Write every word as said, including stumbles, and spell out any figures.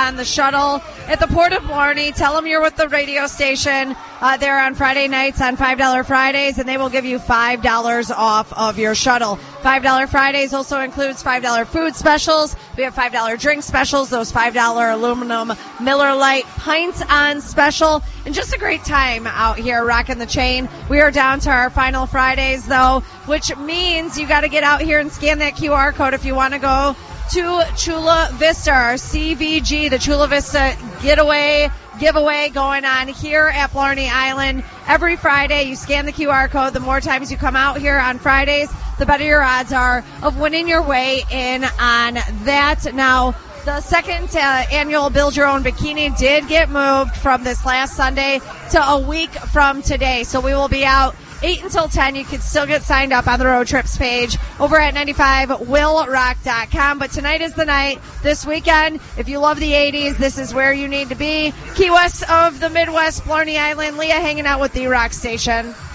on the shuttle at the Port of Blarney. Tell them you're with the radio station. Uh, they're on Friday nights on five dollar Fridays, and they will give you five dollars off of your shuttle. five dollar Fridays also includes five dollar food specials. We have five dollar drink specials, those five dollar aluminum Miller Lite pints on special, and just a great time out here rocking the chain. We are down to our final Fridays, though, which means you got to get out here and scan that Q R code if you want to go to Chula Vista, our C V G, the Chula Vista Getaway giveaway going on here at Blarney Island. Every Friday, you scan the Q R code. The more times you come out here on Fridays, the better your odds are of winning your way in on that. Now, the second uh, annual Build Your Own Bikini did get moved from this last Sunday to a week from today. So we will be out eight until ten. You can still get signed up on the Road Trips page over at ninety-five will rock dot com. But tonight is the night. This weekend, if you love the eighties, this is where you need to be. Key West of the Midwest, Blarney Island. Leah hanging out with the Rock Station.